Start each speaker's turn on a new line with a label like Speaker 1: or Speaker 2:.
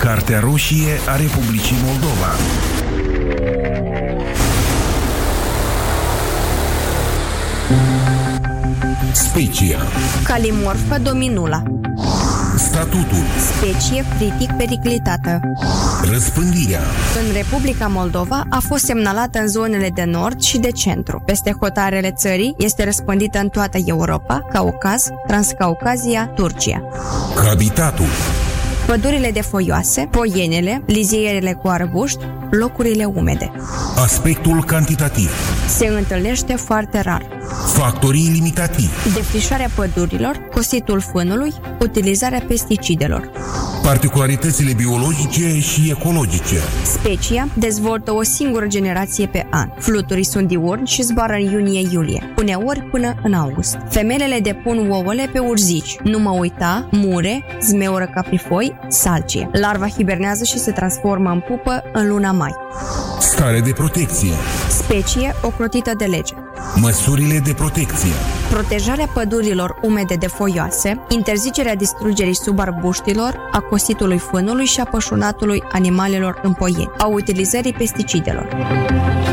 Speaker 1: Cartea roșie a Republicii Moldova. Specia.
Speaker 2: Calimorfa dominula.
Speaker 1: Statutul.
Speaker 2: Specie fritic periclitată.
Speaker 1: Răspândirea.
Speaker 2: În Republica Moldova a fost semnalată în zonele de nord și de centru. Peste hotarele țării este răspândită în toată Europa, Caucaz, Transcaucazia, Turcia.
Speaker 1: Habitatul.
Speaker 2: Pădurile de foioase, poienele, lizierele cu arbuști, locurile umede.
Speaker 1: Aspectul cantitativ.
Speaker 2: Se întâlnește foarte rar.
Speaker 1: Factorii limitativi.
Speaker 2: Defrișarea pădurilor, cositul fânului, utilizarea pesticidelor.
Speaker 1: Particularitățile biologice și ecologice.
Speaker 2: Specia dezvoltă o singură generație pe an. Fluturii sunt diurni și zboară în iunie-iulie, uneori până în august. Femelele depun ouăle pe urzici, nu mă uita, mure, zmeură caprifoi, salcie. Larva hibernează și se transformă în pupă în luna mai.
Speaker 1: Stare de protecție.
Speaker 2: Specie ocrotită de lege.
Speaker 1: Măsurile de protecție.
Speaker 2: Protejarea pădurilor umede de foioase, interzicerea distrugerii subarbuștilor, a cositului fânului și a pășunatului animalelor în poieni, a utilizării pesticidelor.